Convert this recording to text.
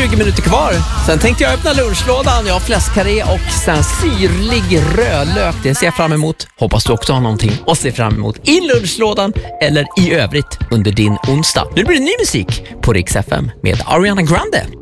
20 minuter kvar. Sen tänkte jag öppna lunchlådan. Jag har fläskkarré och sen syrlig rödlök. Det ser jag fram emot. Hoppas du också har någonting att se fram emot i lunchlådan eller i övrigt under din onsdag. Nu blir det ny musik på Rix FM med Ariana Grande.